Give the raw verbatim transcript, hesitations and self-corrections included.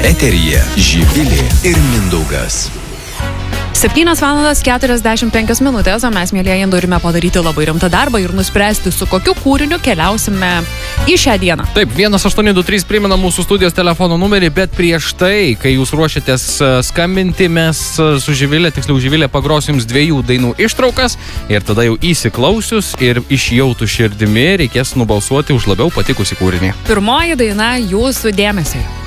Eteryje Živilė ir Mindaugas. septynios valandos keturiasdešimt penkios minutės, o mes, mėlyjeji, turime padaryti labai rimtą darbą ir nuspręsti, su kokiu kūriniu keliausime į šią dieną. Taip, vienas aštuoni du trys primena mūsų studijos telefono numerį, bet prieš tai, kai jūs ruošiatės skambinti, mes su Živilė, tiksliau Živilė, pagrosim jums dviejų dainų ištraukas ir tada jau įsiklausius ir išjautų širdimi reikės nubalsuoti už labiau patikusį kūrinį. Pirmoji daina jūsų dėmesiui.